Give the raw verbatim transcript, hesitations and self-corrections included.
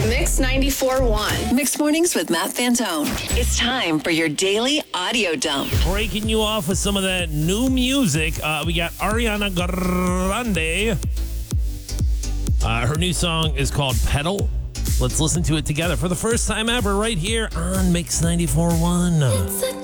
Mix ninety-four point one. Mixed Mornings with Matt Fantone. It's time for your daily audio dump. Breaking you off with some of that new music. Uh, we got Ariana Grande. Uh, her new song is called Pedal. Let's listen to it together for the first time ever right here on Mix ninety-four point one. It's a